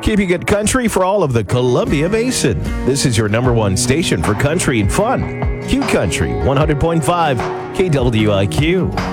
keeping it country for all of the Columbia Basin. This is your number one station for country and fun. Q Country 100.5 KWIQ.